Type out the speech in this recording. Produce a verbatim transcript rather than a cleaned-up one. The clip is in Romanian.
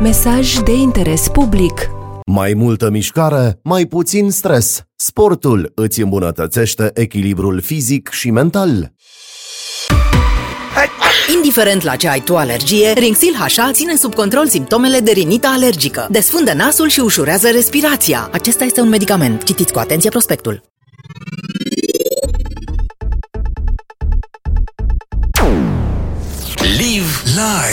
Mesaj de interes public. Mai multă mișcare, mai puțin stres. Sportul îți îmbunătățește echilibrul fizic și mental. Indiferent la ce ai tu alergie, Rinxil H A ține sub control simptomele de rinită alergică. Desfundă nasul și ușurează respirația. Acesta este un medicament. Citiți cu atenție prospectul. Live live.